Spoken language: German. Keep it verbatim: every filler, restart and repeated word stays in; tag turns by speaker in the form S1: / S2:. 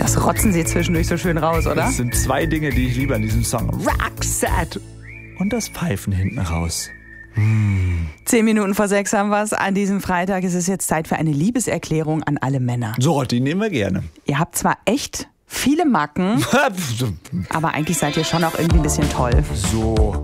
S1: Das rotzen sie zwischendurch so schön raus, oder?
S2: Das sind zwei Dinge, die ich liebe an diesem Song. Roxette und das Pfeifen hinten raus.
S1: Zehn Minuten vor sechs haben wir es. An diesem Freitag ist es jetzt Zeit für eine Liebeserklärung an alle Männer.
S2: So, die nehmen wir gerne.
S1: Ihr habt zwar echt viele Macken, aber eigentlich seid ihr schon auch irgendwie ein bisschen toll.
S2: So.